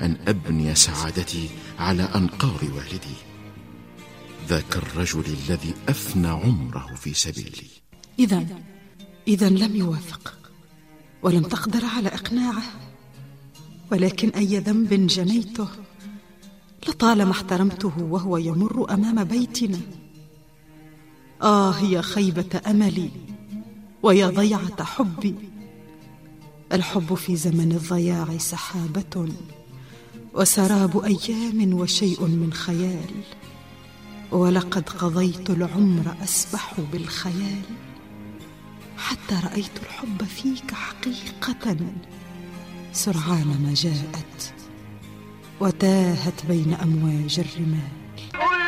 أن أبني سعادتي على أنقاض والدي، ذاك الرجل الذي أفنى عمره في سبيلي. إذن لم يوافق ولم تقدر على إقناعه، ولكن أي ذنب جنيته؟ لطالما احترمته وهو يمر أمام بيتنا. يا خيبة أملي ويا ضيعة حبي. الحب في زمن الضياع سحابة وسراب أيام وشيء من خيال، ولقد قضيت العمر أسبح بالخيال، حتى رأيت الحب فيك حقيقة سرعان ما جاءت وتاهت بين أمواج الرمال.